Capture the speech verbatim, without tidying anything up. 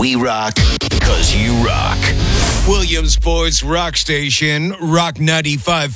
We rock because you rock. Williamsport's Rock Station, Rock ninety-five.